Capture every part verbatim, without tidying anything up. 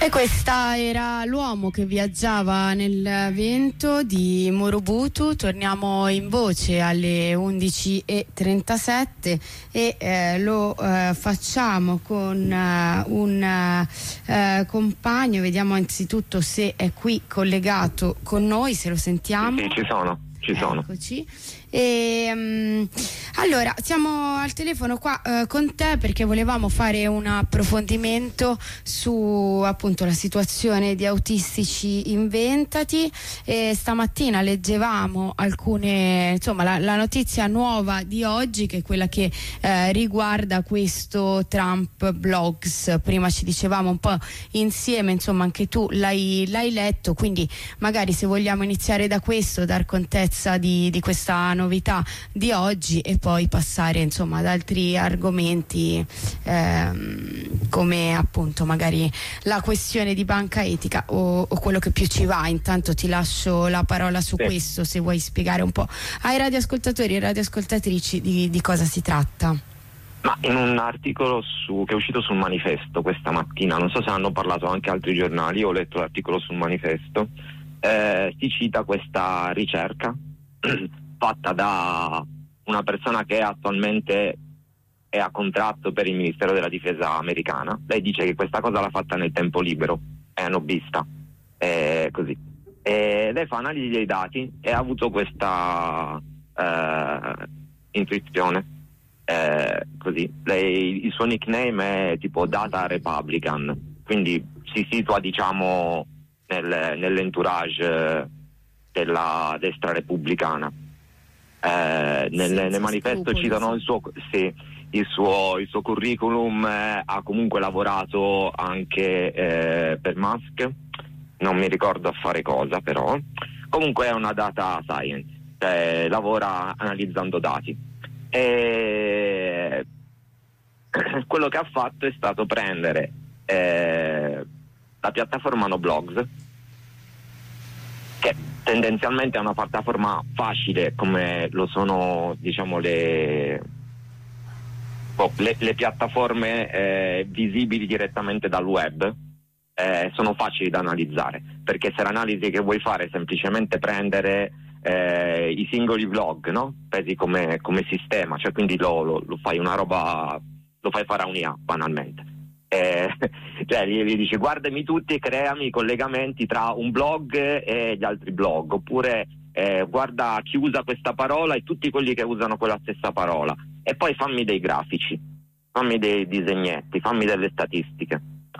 E questa era L'uomo che viaggiava nel vento di Murubutu. Torniamo in voce alle undici e trentasette e eh, lo eh, facciamo con eh, un eh, compagno. Vediamo anzitutto se è qui collegato con noi, se lo sentiamo. Sì, ci sono, ci sono. Eccoci. E, um, allora siamo al telefono qua uh, con te perché volevamo fare un approfondimento su appunto la situazione di Autistici Inventati, e stamattina leggevamo alcune, insomma la, la notizia nuova di oggi, che è quella che eh, riguarda questo Trump Blogs. Prima ci dicevamo un po' insieme, insomma anche tu l'hai, l'hai letto, quindi magari se vogliamo iniziare da questo, dar contezza di, di questa novità novità di oggi e poi passare insomma ad altri argomenti ehm, come appunto magari la questione di banca etica o, o quello che più ci va. Intanto ti lascio la parola su sì. questo, se vuoi spiegare un po' ai radioascoltatori e radioascoltatrici di, di cosa si tratta. Ma in un articolo su, che è uscito sul Manifesto questa mattina, non so se hanno parlato anche altri giornali, ho letto l'articolo sul Manifesto, eh, si cita questa ricerca fatta da una persona che attualmente è a contratto per il Ministero della Difesa americana. Lei dice che questa cosa l'ha fatta nel tempo libero, è nobista, è così. E lei fa analisi dei dati e ha avuto questa eh, intuizione, eh, così. Lei, il suo nickname è tipo Data Republican, quindi si situa diciamo nel, nell'entourage della destra repubblicana. Eh, nel, nel manifesto citano il suo, sì, il suo, il suo curriculum, eh, ha comunque lavorato anche eh, per Musk, non mi ricordo a fare cosa, però comunque è una data science, cioè lavora analizzando dati. E quello che ha fatto è stato prendere eh, la piattaforma Noblogs, che tendenzialmente è una piattaforma facile come lo sono diciamo le, oh, le, le piattaforme eh, visibili direttamente dal web, eh, sono facili da analizzare, perché se l'analisi che vuoi fare è semplicemente prendere eh, i singoli vlog, no? Presi come, come sistema, cioè quindi lo, lo, lo fai una roba, lo fai fare a un'I A banalmente. Eh, cioè gli, gli dici guardami tutti e creami i collegamenti tra un blog e gli altri blog, oppure eh, guarda chi usa questa parola e tutti quelli che usano quella stessa parola, e poi fammi dei grafici, fammi dei disegnetti, fammi delle statistiche.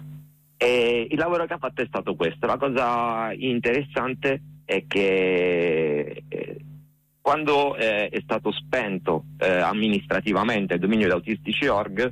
E il lavoro che ha fatto è stato questo. La cosa interessante è che eh, quando eh, è stato spento eh, amministrativamente il dominio di Autistici punto org,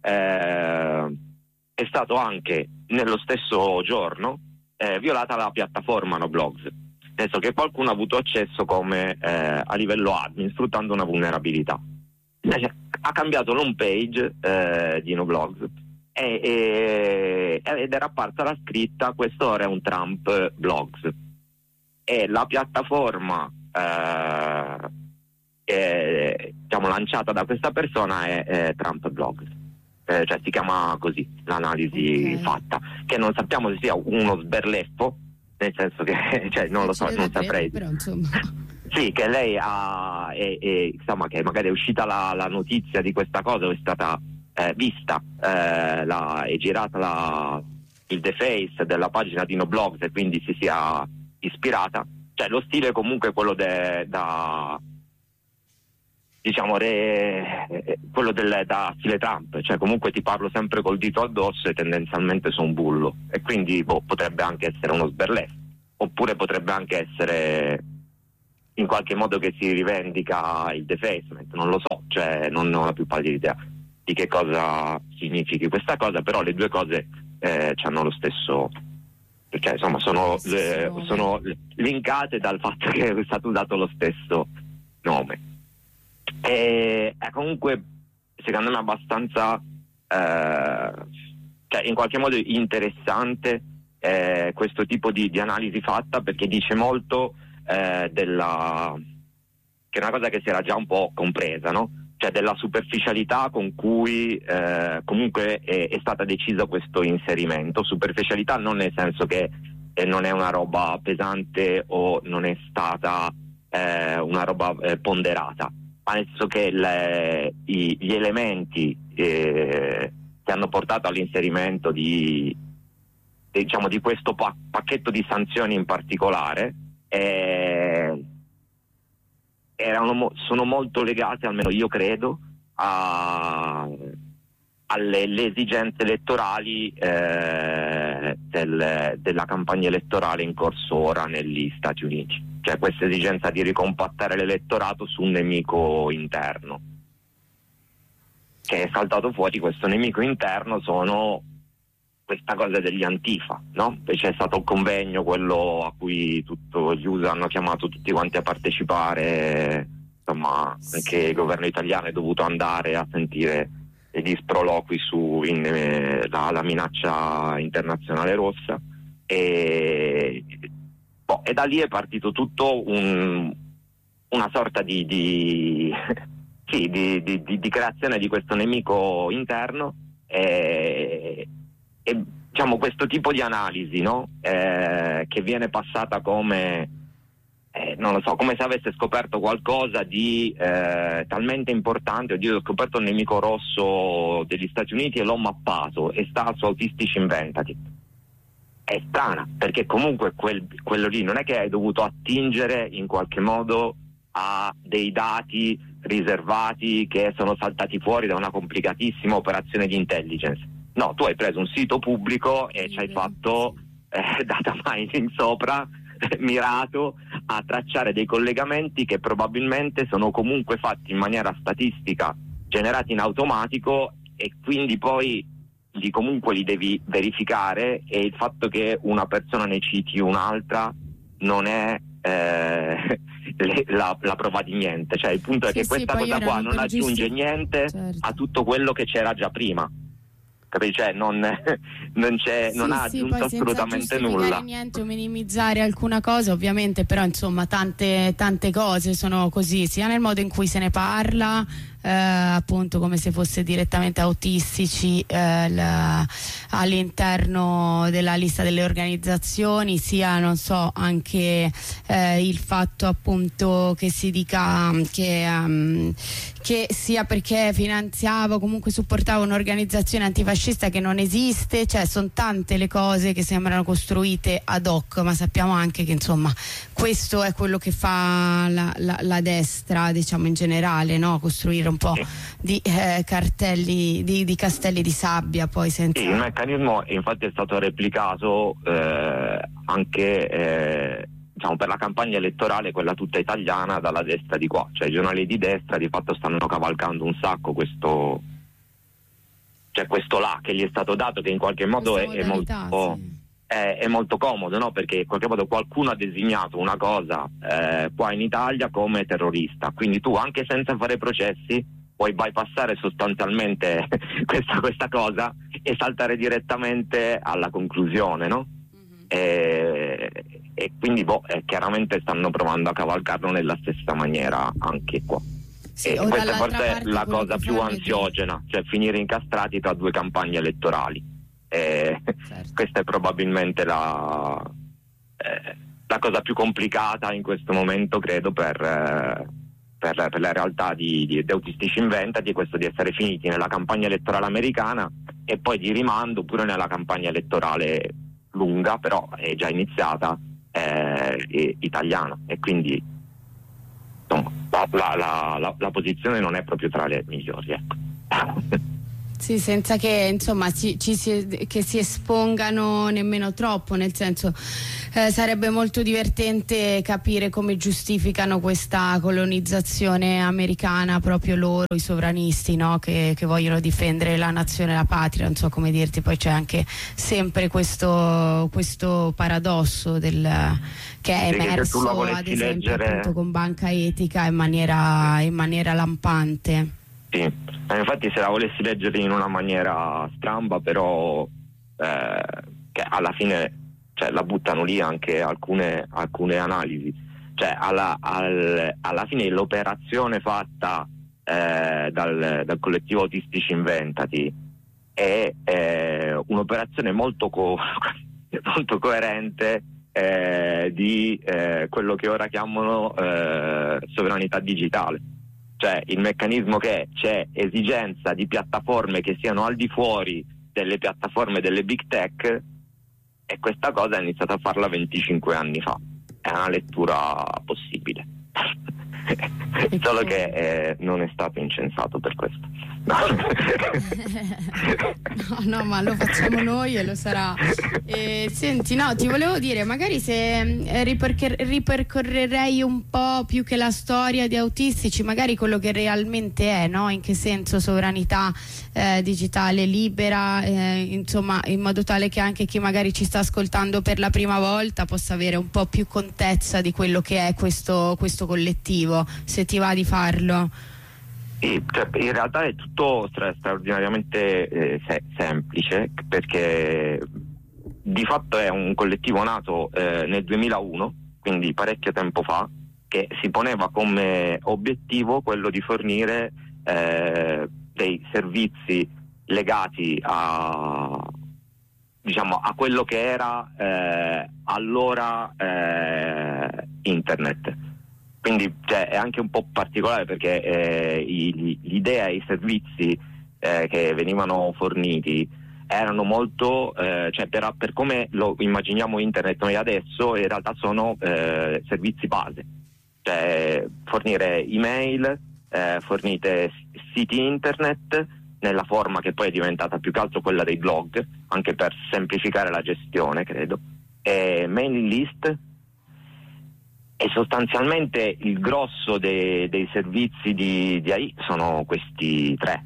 eh, è stato anche nello stesso giorno eh, violata la piattaforma Noblogs, nel senso che qualcuno ha avuto accesso come eh, a livello admin sfruttando una vulnerabilità. Eh, ha cambiato l'home page eh, di Noblogs e, e, ed era apparsa la scritta questo ora è un Trump Blogs, e la piattaforma eh, eh, diciamo lanciata da questa persona è, è Trump Blogs. Eh, cioè si chiama così l'analisi okay. fatta, che non sappiamo se sia uno sberleffo, nel senso che cioè, non lo so, non saprei, però, insomma. Sì, che lei ha e, e, insomma che magari è uscita la, la notizia di questa cosa, è stata eh, vista eh, la, è girata la, il deface della pagina di Noblogs e quindi si sia ispirata, cioè lo stile comunque quello de, da diciamo re, quello del, da stile Trump, cioè comunque ti parlo sempre col dito addosso e tendenzialmente sono un bullo, e quindi boh, potrebbe anche essere uno sberleffo, oppure potrebbe anche essere in qualche modo che si rivendica il defacement, non lo so, cioè non ho la più pallida idea di che cosa significhi questa cosa, però le due cose eh, hanno lo stesso, cioè insomma sono, eh, sono linkate dal fatto che è stato usato lo stesso nome. E è comunque secondo me abbastanza eh, cioè in qualche modo interessante eh, questo tipo di, di analisi fatta, perché dice molto eh, della che è una cosa che si era già un po' compresa, no? cioè della superficialità con cui eh, comunque è, è stata decisa questo inserimento. Superficialità non nel senso che eh, non è una roba pesante o non è stata eh, una roba eh, ponderata, ma nel senso che le, i, gli elementi eh, che hanno portato all'inserimento di, diciamo, di questo pa- pacchetto di sanzioni in particolare eh, erano, sono molto legate, almeno io credo, a, alle le esigenze elettorali eh, del, della campagna elettorale in corso ora negli Stati Uniti, cioè questa esigenza di ricompattare l'elettorato su un nemico interno che è saltato fuori. Questo nemico interno sono questa cosa degli Antifa, no? C'è stato il convegno, quello a cui tutto, gli U S A hanno chiamato tutti quanti a partecipare, insomma anche il governo italiano è dovuto andare a sentire gli sproloqui su in, eh, la, la minaccia internazionale rossa, e, boh, e da lì è partito tutto un, una sorta di, di, sì, di, di, di, di creazione di questo nemico interno. E, E, diciamo, questo tipo di analisi, no? eh, che viene passata come eh, non lo so, come se avesse scoperto qualcosa di eh, talmente importante. Oddio, ho scoperto un nemico rosso degli Stati Uniti e l'ho mappato e sta su Autistici Inventati. È strana, perché comunque quel, quello lì non è che hai dovuto attingere in qualche modo a dei dati riservati che sono saltati fuori da una complicatissima operazione di intelligence. No, tu hai preso un sito pubblico e ci hai fatto eh, data mining sopra, eh, mirato a tracciare dei collegamenti che probabilmente sono comunque fatti in maniera statistica, generati in automatico, e quindi poi li comunque li devi verificare, e il fatto che una persona ne citi un'altra non è eh, le, la, la prova di niente. Cioè il punto è sì, che sì, questa cosa qua non aggiunge niente, certo, a tutto quello che c'era già prima. Capisci? Cioè non, non c'è, sì, non ha sì, aggiunto assolutamente nulla. Niente o minimizzare alcuna cosa, ovviamente, però insomma tante, tante cose sono così, sia nel modo in cui se ne parla, eh, appunto come se fosse direttamente autistici eh, la, all'interno della lista delle organizzazioni, sia non so anche eh, il fatto appunto che si dica che, um, che sia perché finanziava o comunque supportava un'organizzazione antifascista che non esiste. Cioè sono tante le cose che sembrano costruite ad hoc, ma sappiamo anche che insomma questo è quello che fa la, la, la destra, diciamo in generale, no? Costruire un po' di eh, cartelli, di, di castelli di sabbia, poi senza... Sì, il meccanismo infatti è stato replicato eh, anche eh, diciamo per la campagna elettorale, quella tutta italiana, dalla destra di qua. Cioè i giornali di destra di fatto stanno cavalcando un sacco questo, cioè questo là che gli è stato dato, che in qualche modo è, è molto sì. è, è molto comodo, no? Perché in qualche modo qualcuno ha designato una cosa eh, qua in Italia come terrorista, quindi tu anche senza fare processi puoi bypassare sostanzialmente questa, questa cosa e saltare direttamente alla conclusione, no? Mm-hmm. E, e quindi boh, eh, chiaramente stanno provando a cavalcarlo nella stessa maniera anche qua. Sì, e questa forse è la cosa più ansiogena, di... cioè finire incastrati tra due campagne elettorali. E certo. Questa è probabilmente la, eh, la cosa più complicata in questo momento, credo, per... Eh, Per, per la realtà di, di, di Autistici Inventati, questo di essere finiti nella campagna elettorale americana e poi di rimando pure nella campagna elettorale lunga, però è già iniziata, eh, italiana, e quindi insomma, la, la, la, la posizione non è proprio tra le migliori, ecco. Sì, senza che insomma ci, ci si, che si espongano nemmeno troppo, nel senso eh, sarebbe molto divertente capire come giustificano questa colonizzazione americana proprio loro, i sovranisti, no? che, che vogliono difendere la nazione e la patria, non so come dirti. Poi c'è anche sempre questo, questo paradosso del, che è emerso ad esempio leggere... appunto con Banca Etica in maniera, in maniera lampante. Sì, infatti se la volessi leggere in una maniera stramba, però eh, che alla fine cioè, la buttano lì anche alcune, alcune analisi, cioè alla, al, alla fine l'operazione fatta eh, dal, dal collettivo Autistici Inventati è eh, un'operazione molto, co- molto coerente eh, di eh, quello che ora chiamano eh, sovranità digitale. Cioè il meccanismo che c'è esigenza di piattaforme che siano al di fuori delle piattaforme delle big tech, e questa cosa ha iniziato a farla venticinque anni fa. È una lettura possibile. Solo che eh, non è stato incensato per questo. No. no, no, ma lo facciamo noi e lo sarà. Eh, senti, no, ti volevo dire, magari se eh, ripercher- ripercorrerei un po' più che la storia di Autistici, magari quello che realmente è, no? In che senso sovranità eh, digitale libera, eh, insomma, in modo tale che anche chi magari ci sta ascoltando per la prima volta possa avere un po' più contezza di quello che è questo, questo collettivo, se ti va di farlo. Sì, cioè, in realtà è tutto stra- straordinariamente eh, se- semplice, perché di fatto è un collettivo nato eh, nel duemilauno, quindi parecchio tempo fa, che si poneva come obiettivo quello di fornire eh, dei servizi legati a, diciamo, a quello che era eh, allora eh, internet. Quindi cioè, è anche un po' particolare perché eh, i, l'idea e i servizi eh, che venivano forniti erano molto, eh, cioè per, per come lo immaginiamo internet noi adesso, in realtà sono eh, servizi base, cioè fornire email, eh, fornite siti internet nella forma che poi è diventata più che altro quella dei blog, anche per semplificare la gestione, credo, e mailing list. E sostanzialmente il grosso de- dei servizi di, di A I sono questi tre.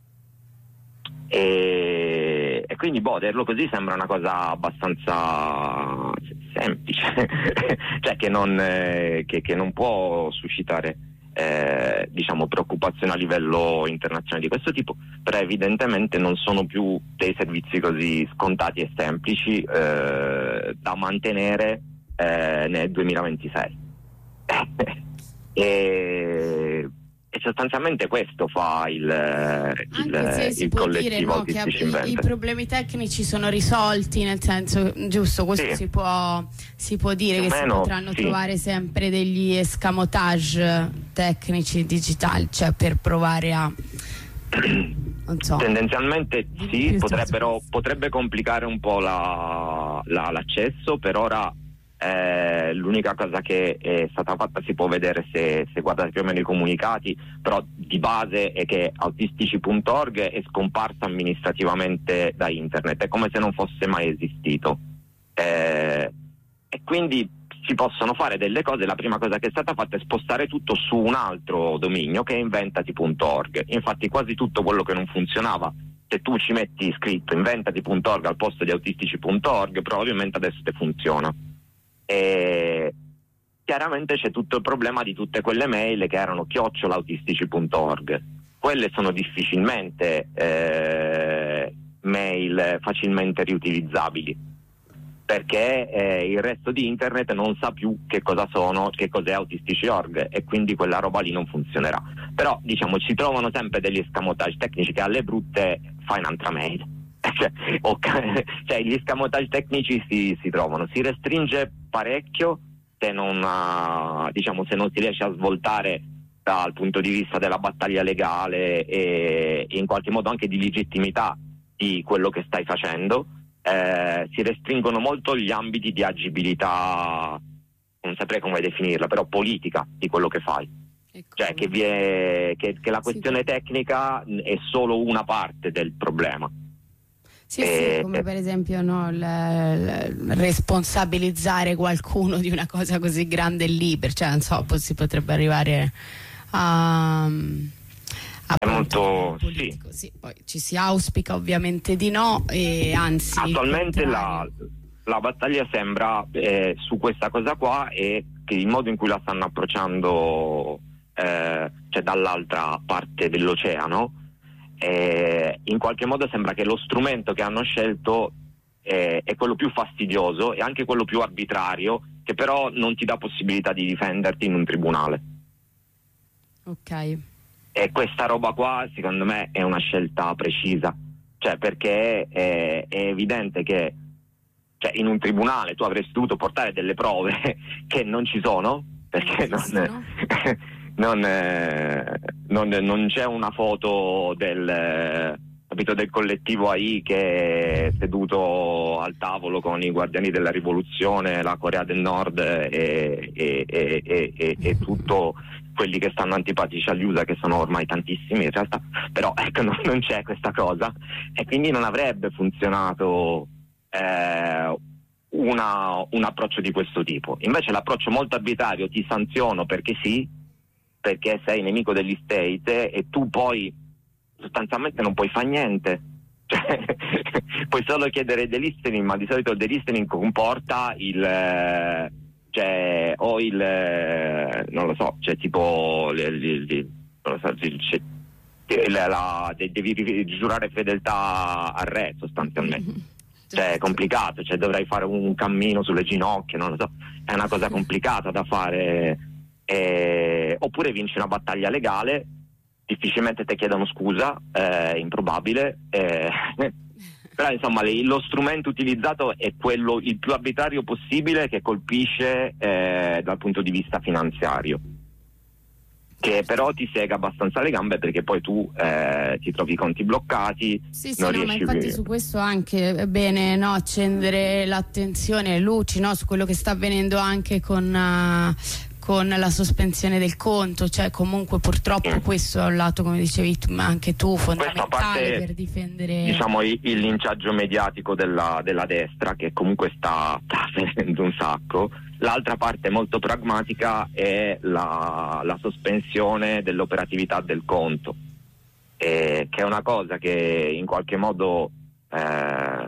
E, e quindi boh, dirlo così sembra una cosa abbastanza semplice, cioè che non, eh, che, che non può suscitare eh, diciamo preoccupazioni a livello internazionale di questo tipo, però evidentemente non sono più dei servizi così scontati e semplici eh, da mantenere eh, nel duemilaventisei. e, e sostanzialmente questo fa il, il, Anche se si il può collettivo dire, no, che Autistici i, Inventati. i problemi tecnici sono risolti, nel senso, giusto, questo Sì. si può si può dire Più che o si meno, potranno sì. trovare sempre degli escamotage tecnici digitali, cioè per provare a non so. Tendenzialmente sì, più potrebbero, potrebbe complicare un po' la, la, l'accesso. Per ora eh, l'unica cosa che è stata fatta, si può vedere se, se guardate più o meno i comunicati, però di base è che autistici punto org è scomparso amministrativamente da internet, è come se non fosse mai esistito, eh, e quindi si possono fare delle cose. La prima cosa che è stata fatta è spostare tutto su un altro dominio che è inventati punto org. Infatti quasi tutto quello che non funzionava, se tu ci metti scritto inventati punto org al posto di autistici punto org, probabilmente adesso te funziona. E chiaramente c'è tutto il problema di tutte quelle mail che erano chiocciola autistici punto org. Quelle sono difficilmente eh, mail facilmente riutilizzabili, perché eh, il resto di internet non sa più che cosa sono, che cos'è autistici punto org, e quindi quella roba lì non funzionerà. Però diciamo ci trovano sempre degli escamotage tecnici che alle brutte fai un'altra mail. cioè, okay. cioè gli escamotage tecnici si, si trovano, si restringe parecchio se non, uh, diciamo, se non si riesce a svoltare dal punto di vista della battaglia legale e, e in qualche modo anche di legittimità di quello che stai facendo. Eh, si restringono molto gli ambiti di agibilità, non saprei come definirla, però politica di quello che fai. Cioè che, vi è, che, che la questione sì. tecnica è solo una parte del problema. Sì, e, sì, come per esempio no, l- l- responsabilizzare qualcuno di una cosa così grande lì, cioè non so, poi si potrebbe arrivare a... È molto sì. sì. Poi ci si auspica ovviamente di no, e anzi attualmente la, la battaglia sembra eh, su questa cosa qua, e che il modo in cui la stanno approcciando eh, cioè dall'altra parte dell'oceano, eh, in qualche modo sembra che lo strumento che hanno scelto eh, è quello più fastidioso e anche quello più arbitrario, che però non ti dà possibilità di difenderti in un tribunale. Ok. E questa roba qua secondo me è una scelta precisa, cioè perché è, è evidente che, cioè, in un tribunale tu avresti dovuto portare delle prove che non ci sono, perché non, non, eh, non, non c'è una foto del, capito, del collettivo A I che è seduto al tavolo con i guardiani della rivoluzione, la Corea del Nord e, e, e, e, e, e tutto quelli che stanno antipatici agli U S A, che sono ormai tantissimi in realtà, però ecco, non, non c'è questa cosa, e quindi non avrebbe funzionato eh, una, un approccio di questo tipo. Invece l'approccio molto arbitrario, ti sanziono perché sì, perché sei nemico degli state, e tu poi sostanzialmente non puoi fare niente, cioè, puoi solo chiedere delistening, ma di solito il delistening comporta il eh, cioè o il eh, non lo so, cioè tipo il, il, il, non lo so, il, il, la, la, devi giurare fedeltà al re sostanzialmente. Cioè è complicato, cioè dovrai fare un cammino sulle ginocchia, non lo so, è una cosa complicata da fare, eh, oppure vinci una battaglia legale, difficilmente ti chiedono scusa, è eh, improbabile, eh, però insomma le, lo strumento utilizzato è quello il più arbitrario possibile, che colpisce eh, dal punto di vista finanziario, che però ti sega abbastanza le gambe, perché poi tu eh, ti trovi i conti bloccati. Sì, sì, no, ma infatti a... su questo anche è bene, no, accendere l'attenzione, le luci, no, su quello che sta avvenendo anche con, uh, con la sospensione del conto, cioè comunque purtroppo mm. questo è un lato, come dicevi tu, ma anche tu, fondamentale parte, per difendere, diciamo, il, il linciaggio mediatico della, della destra, che comunque sta, sta avvenendo un sacco. L'altra parte molto pragmatica è la, la sospensione dell'operatività del conto, eh, che è una cosa che in qualche modo eh,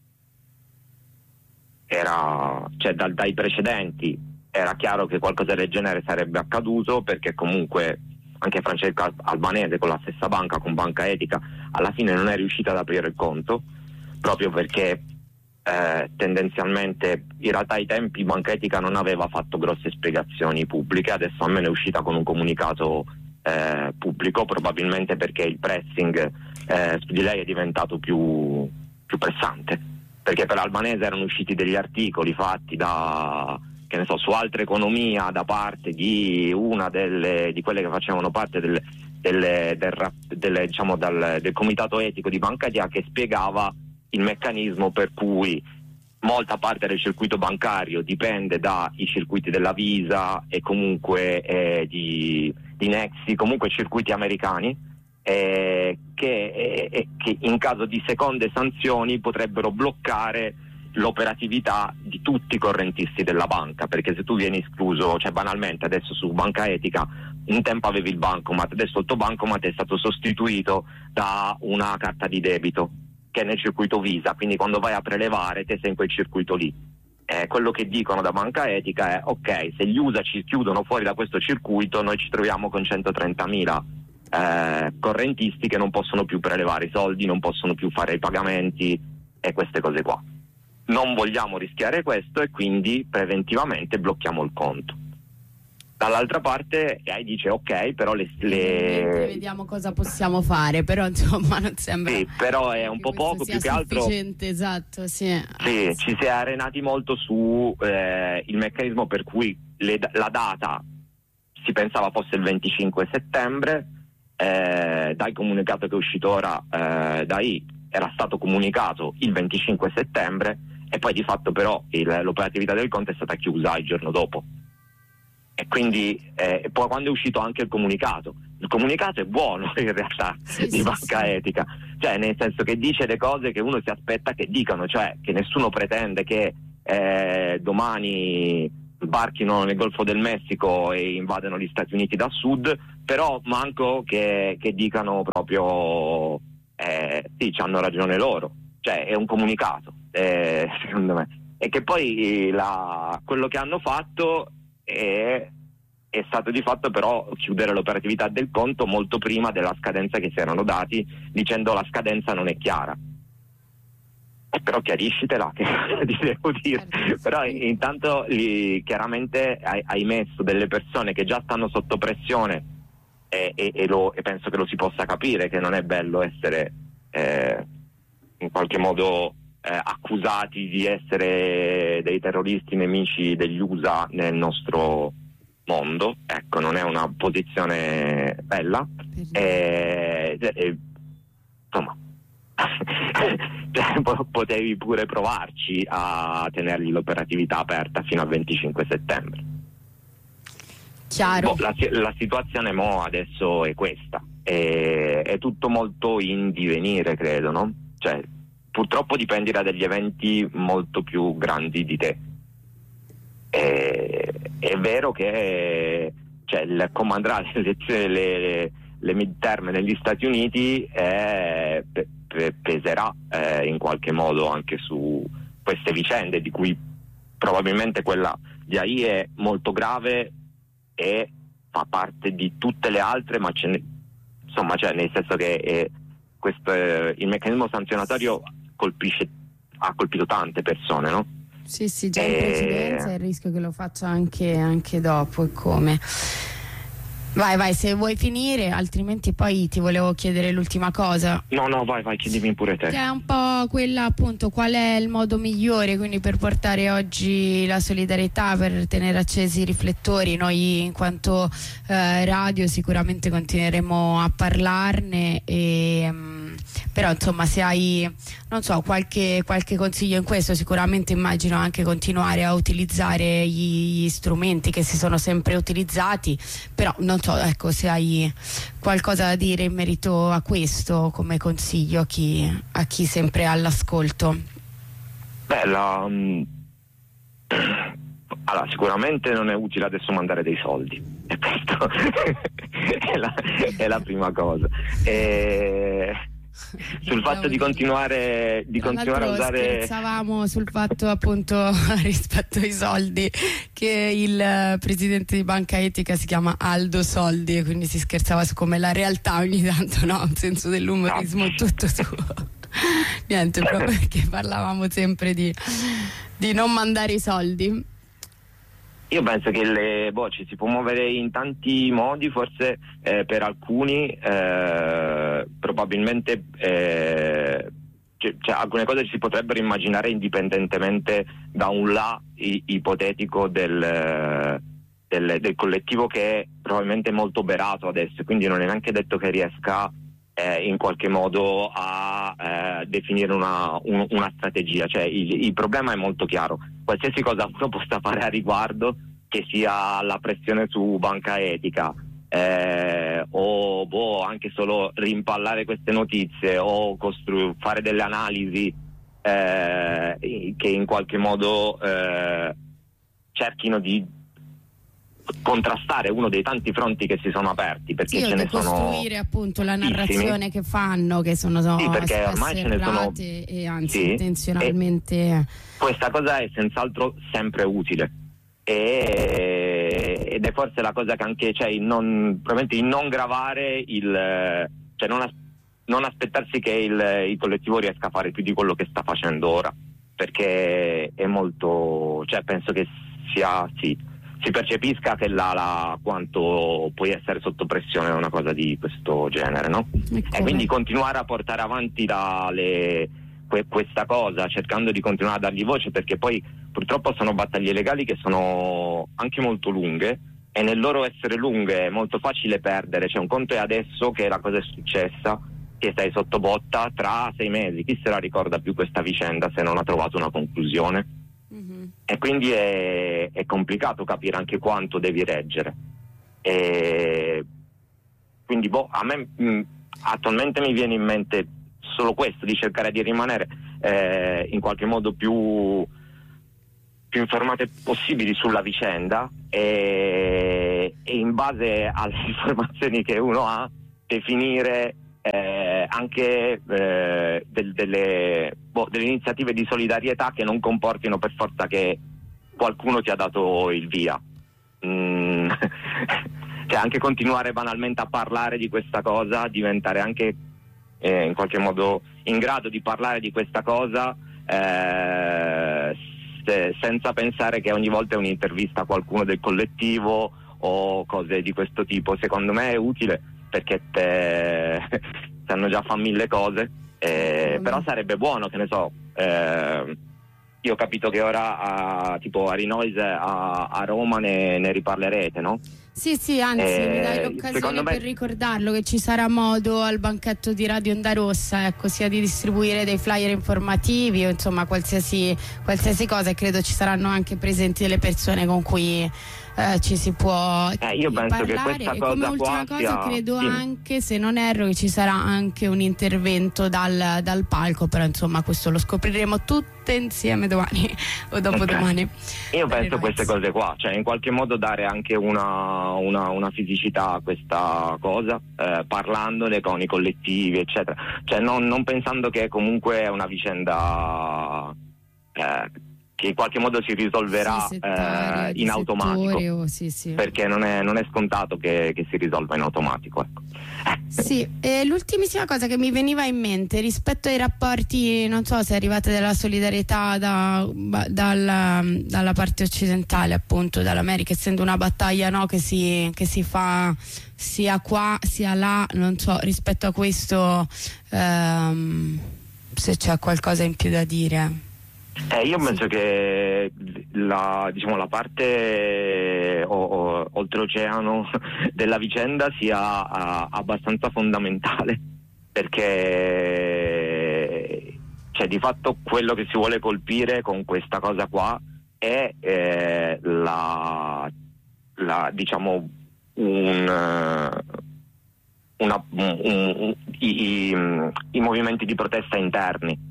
era, cioè da, dai precedenti era chiaro che qualcosa del genere sarebbe accaduto, perché comunque anche Francesca Albanese con la stessa banca, con Banca Etica, alla fine non è riuscita ad aprire il conto, proprio perché Eh, tendenzialmente in realtà ai tempi Banca Etica non aveva fatto grosse spiegazioni pubbliche, adesso almeno è uscita con un comunicato eh, pubblico, probabilmente perché il pressing eh, su di lei è diventato più, più pressante, perché per Albanese erano usciti degli articoli fatti da, che ne so, su Altra Economia, da parte di una delle, di quelle che facevano parte del, del, del, del, diciamo, dal, del comitato etico di Banca Etica, che spiegava il meccanismo per cui molta parte del circuito bancario dipende dai circuiti della Visa e comunque eh, di, di Nexi, comunque circuiti americani, eh, che, eh, che in caso di seconde sanzioni potrebbero bloccare l'operatività di tutti i correntisti della banca, perché se tu vieni escluso, cioè banalmente adesso su Banca Etica un tempo avevi il bancomat, adesso il tuo bancomat è stato sostituito da una carta di debito che è nel circuito Visa, quindi quando vai a prelevare te sei in quel circuito lì. Eh, quello che dicono da Banca Etica è: ok, se gli U S A ci chiudono fuori da questo circuito, noi ci troviamo con centotrentamila eh, correntisti che non possono più prelevare i soldi, non possono più fare i pagamenti e queste cose qua. Non vogliamo rischiare questo e quindi preventivamente blocchiamo il conto. Dall'altra parte A I dice ok, però le, le... vediamo cosa possiamo fare, però insomma non sembra. Sì, però è un po' poco, più che altro. Esatto, sì. Sì, ah, ci si è arenati molto su eh, il meccanismo per cui le, la data si pensava fosse il venticinque settembre, eh, dal comunicato che è uscito ora eh, da A I era stato comunicato il venticinque settembre, e poi di fatto però il, l'operatività del conto è stata chiusa il giorno dopo. E quindi eh, poi quando è uscito anche il comunicato, il comunicato è buono in realtà, sì, di sì, Banca sì. Etica, cioè nel senso che dice le cose che uno si aspetta che dicano, cioè che nessuno pretende che eh, domani sbarchino nel Golfo del Messico e invadano gli Stati Uniti da sud, però manco che, che dicano proprio eh, sì, c'hanno ragione loro, cioè è un comunicato, eh, secondo me, e che poi la, quello che hanno fatto è, è stato di fatto però chiudere l'operatività del conto molto prima della scadenza che si erano dati, dicendo la scadenza non è chiara. E però chiariscitela, che ti devo dire. Certo. Però intanto li, chiaramente hai, hai messo delle persone che già stanno sotto pressione e, e, e, lo, e penso che lo si possa capire che non è bello essere eh, in qualche modo eh, accusati di essere dei terroristi nemici degli U S A nel nostro mondo. Ecco, non è una posizione bella e, e, insomma potevi pure provarci a tenergli l'operatività aperta fino al venticinque settembre. Chiaro. Boh, la, la situazione mo adesso è questa, è, è tutto molto in divenire, credo, no? Cioè, purtroppo dipendi da degli eventi molto più grandi di te. E, è vero che cioè, il comandare le elezioni, le, le midterm negli Stati Uniti è, pe, pe, peserà eh, in qualche modo anche su queste vicende, di cui probabilmente quella di A I è molto grave e fa parte di tutte le altre, ma ce ne, insomma, cioè, nel senso che è, questo, eh, il meccanismo sanzionatorio colpisce, ha colpito tante persone, no? Sì, sì, già in precedenza e il rischio che lo faccia anche, anche dopo e come. Vai, vai, se vuoi finire, altrimenti poi ti volevo chiedere l'ultima cosa. No, no, vai, vai, chiedimi pure te. Che è un po' quella, appunto, qual è il modo migliore quindi per portare oggi la solidarietà, per tenere accesi i riflettori. Noi in quanto eh, radio sicuramente continueremo a parlarne e... Um, però insomma, se hai, non so, qualche, qualche consiglio in questo, sicuramente immagino anche continuare a utilizzare gli, gli strumenti che si sono sempre utilizzati, però non so, ecco, se hai qualcosa da dire in merito a questo come consiglio a chi, a chi sempre all'ascolto. Beh, la, um, allora, sicuramente non è utile adesso mandare dei soldi, e questo è, la, è la prima cosa. E... sul fatto di continuare di continuare a usare, scherzavamo sul fatto, appunto, rispetto ai soldi, che il presidente di Banca Etica si chiama Aldo Soldi e quindi si scherzava su come la realtà ogni tanto, no, un senso dell'umorismo no. Tutto suo. Niente, proprio perché parlavamo sempre di, di non mandare i soldi. Io penso che le, boh, ci si può muovere in tanti modi, forse eh, per alcuni eh, probabilmente eh, cioè, cioè, alcune cose si potrebbero immaginare indipendentemente da un là i, ipotetico del, del, del collettivo, che è probabilmente molto berato adesso, quindi non è neanche detto che riesca eh, in qualche modo a eh, definire una, un, una strategia. Cioè, il, il problema è molto chiaro. Qualsiasi cosa uno possa fare a riguardo, che sia la pressione su Banca Etica eh, o boh, anche solo rimpallare queste notizie o costru- fare delle analisi eh, che in qualche modo eh, cerchino di contrastare uno dei tanti fronti che si sono aperti, perché sì, ce ne sono costruire appunto la narrazione che fanno, che sono, sono sì, perché ormai ce ne sono e anzi sì, intenzionalmente. Questa cosa è senz'altro sempre utile e, ed è forse la cosa che anche, cioè, il non, probabilmente il non gravare il, cioè non, as, non aspettarsi che il, il collettivo riesca a fare più di quello che sta facendo ora, perché è molto, cioè penso che sia sì si percepisca che la, la quanto puoi essere sotto pressione è una cosa di questo genere, no? E, e quindi continuare a portare avanti la, le, que, questa cosa, cercando di continuare a dargli voce, perché poi purtroppo sono battaglie legali che sono anche molto lunghe, e nel loro essere lunghe è molto facile perdere. Cioè, un conto è adesso che la cosa è successa, che stai sotto botta, tra sei mesi chi se la ricorda più questa vicenda se non ha trovato una conclusione? E quindi è, è complicato capire anche quanto devi reggere. E quindi boh, a me mh, attualmente mi viene in mente solo questo, di cercare di rimanere eh, in qualche modo più, più informate possibili sulla vicenda e, e in base alle informazioni che uno ha definire Eh, anche eh, del, delle, boh, delle iniziative di solidarietà che non comportino per forza che qualcuno ti ha dato il via. Mm. Cioè, anche continuare banalmente a parlare di questa cosa, diventare anche eh, in qualche modo in grado di parlare di questa cosa eh, se, senza pensare che ogni volta è un'intervista a qualcuno del collettivo o cose di questo tipo. Secondo me è utile perché te sanno già fa mille cose, eh, però sarebbe buono, che ne so, eh, io ho capito che ora a, tipo a Rinoise a, a Roma ne, ne riparlerete, no? Sì, sì, anzi eh, mi dai l'occasione me... per ricordarlo che ci sarà modo al banchetto di Radio Onda Rossa, ecco, sia di distribuire dei flyer informativi o insomma qualsiasi, qualsiasi cosa, e credo ci saranno anche presenti delle persone con cui eh, ci si può eh, io penso parlare. Che questa e cosa come ultima cosa sia... credo sì. anche, se non erro, che ci sarà anche un intervento dal, dal palco, però insomma questo lo scopriremo tutte insieme domani o dopodomani. Okay. Io penso queste cose qua, cioè in qualche modo dare anche una, una, una fisicità a questa cosa, eh, parlandone con i collettivi eccetera, cioè non, non pensando che comunque è una vicenda eh, che in qualche modo si risolverà sì, eh, in automatico, oh, sì, sì. perché non è, non è scontato che, che si risolva in automatico, ecco. Sì, e l'ultimissima cosa che mi veniva in mente rispetto ai rapporti, non so se arrivate della solidarietà da, dalla, dalla parte occidentale, appunto dall'America, essendo una battaglia, no, che, si, che si fa sia qua sia là, non so, rispetto a questo ehm, se c'è qualcosa in più da dire. Eh, io penso sì. che la, diciamo, la parte o, o, oltreoceano della vicenda sia a, abbastanza fondamentale, perché cioè, di fatto quello che si vuole colpire con questa cosa qua è eh, la, la diciamo un, una, un, un, i, i, i movimenti di protesta interni.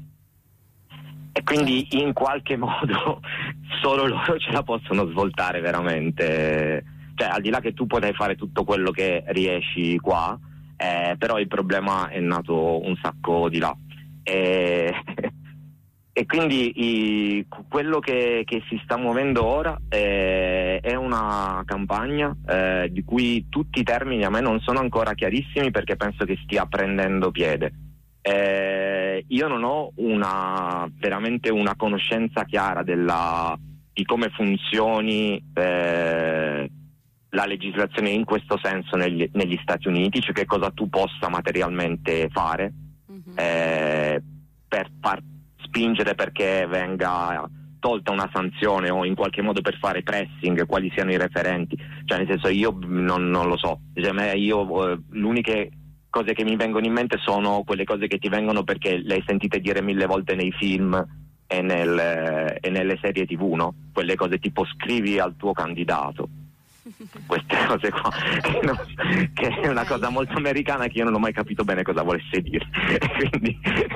E quindi in qualche modo solo loro ce la possono svoltare veramente, cioè al di là che tu potrai fare tutto quello che riesci qua, eh, però il problema è nato un sacco di là, e, e quindi i, quello che, che si sta muovendo ora è, è una campagna eh, di cui tutti i termini a me non sono ancora chiarissimi, perché penso che stia prendendo piede. Eh, io non ho una veramente una conoscenza chiara della, di come funzioni eh, la legislazione in questo senso negli, negli Stati Uniti, cioè che cosa tu possa materialmente fare mm-hmm. eh, per far spingere perché venga tolta una sanzione, o in qualche modo per fare pressing, quali siano i referenti, cioè nel senso io non, non lo so, cioè, io eh, l'unica cose che mi vengono in mente sono quelle cose che ti vengono perché le hai sentite dire mille volte nei film e, nel, eh, e nelle serie tivù, no? Quelle cose tipo scrivi al tuo candidato, queste cose qua che, no, che è una cosa molto americana che io non ho mai capito bene cosa volesse dire. Quindi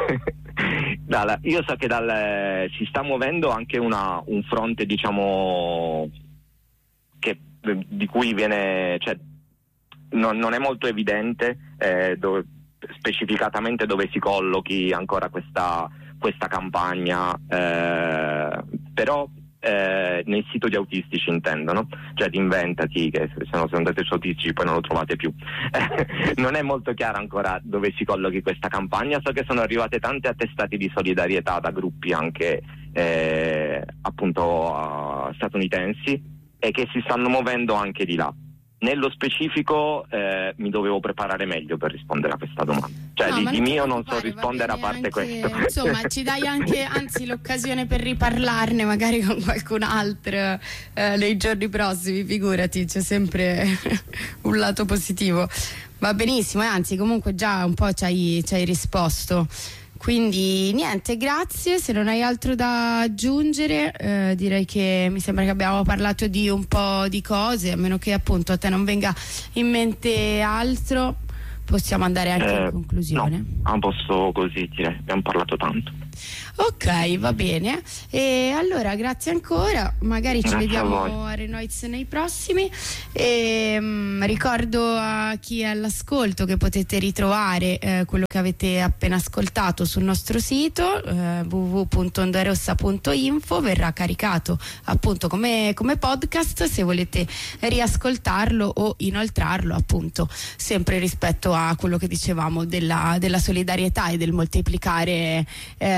dal, io so che dal, si sta muovendo anche una, un fronte, diciamo, che, di cui viene, cioè, Non, non è molto evidente eh, dove, specificatamente dove si collochi ancora questa, questa campagna, eh, però eh, nel sito di autistici intendo, no? Cioè di Inventati, che se non sono andate su autistici poi non lo trovate più. Non è molto chiaro ancora dove si collochi questa campagna. So che sono arrivate tante attestati di solidarietà da gruppi anche eh, appunto uh, statunitensi, e che si stanno muovendo anche di là. Nello specifico eh, mi dovevo preparare meglio per rispondere a questa domanda, cioè no, di, di mio non pare, so rispondere a parte anche, questo. Insomma ci dai anche anzi l'occasione per riparlarne magari con qualcun altro eh, nei giorni prossimi, figurati, c'è sempre un lato positivo. Va benissimo, e anzi comunque già un po' ci hai, ci hai risposto. Quindi niente, grazie. Se non hai altro da aggiungere, eh, direi che mi sembra che abbiamo parlato di un po' di cose, a meno che appunto a te non venga in mente altro, possiamo andare anche eh, in conclusione. No, a un posto così, direi, abbiamo parlato tanto. Ok, va bene. E allora grazie ancora, magari ci grazie vediamo a, a Renoiz nei prossimi, e mh, ricordo a chi è all'ascolto che potete ritrovare eh, quello che avete appena ascoltato sul nostro sito eh, w w w punto ondarossa punto info, verrà caricato appunto come, come podcast se volete riascoltarlo o inoltrarlo, appunto sempre rispetto a quello che dicevamo della, della solidarietà e del moltiplicare eh,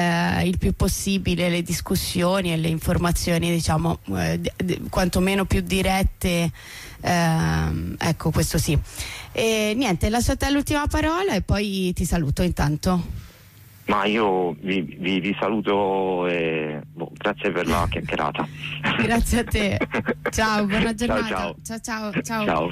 eh, il più possibile le discussioni e le informazioni, diciamo, eh, d- d- quantomeno più dirette, eh, ecco, questo sì. E niente, lascio a te l'ultima parola e poi ti saluto intanto. Ma io vi, vi, vi saluto e boh, grazie per la chiacchierata. Grazie a te. Ciao, buona giornata. Ciao, ciao, ciao. Ciao. Ciao.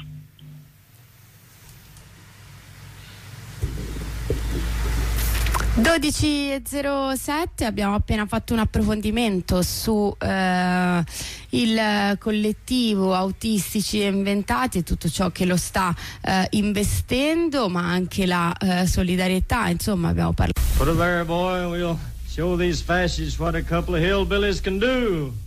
dodici e zero sette, abbiamo appena fatto un approfondimento su eh, il collettivo Autistici e Inventati e tutto ciò che lo sta eh, investendo, ma anche la eh, solidarietà, insomma abbiamo parlato. Put it there, boy, we'll show these fascists what a couple of hillbillies can do.